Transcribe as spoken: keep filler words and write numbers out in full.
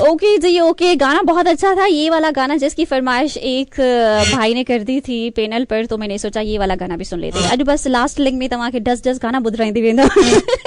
Okay जी okay, गाना बहुत अच्छा था। ये वाला गाना जिसकी फरमाइश एक भाई ने कर दी थी पैनल पर, तो मैंने सोचा ये वाला गाना भी सुन लेते हैं। अॼु बस लास्ट लिंक में तव्हांखे डस डस गाना ॿुधाईंदी वेंदा।